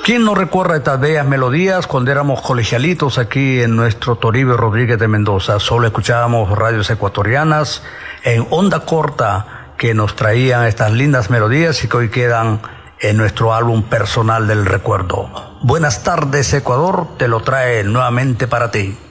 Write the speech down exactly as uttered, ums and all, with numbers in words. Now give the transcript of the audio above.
¿Quién no recuerda estas bellas melodías cuando éramos colegialitos aquí en nuestro Toribio Rodríguez de Mendoza? Solo escuchábamos radios ecuatorianas en onda corta que nos traían estas lindas melodías y que hoy quedan en nuestro álbum personal del recuerdo. Buenas tardes, Ecuador, te lo trae nuevamente para ti.